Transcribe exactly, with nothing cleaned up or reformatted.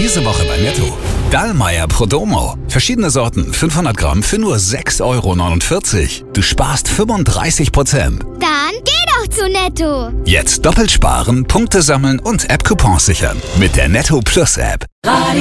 Diese Woche bei Netto. Dallmayr Prodomo. Verschiedene Sorten, fünfhundert Gramm für nur sechs Euro neunundvierzig. Du sparst fünfunddreißig Prozent. Dann geh doch zu Netto. Jetzt doppelt sparen, Punkte sammeln und App-Coupons sichern. Mit der Netto Plus App. Radio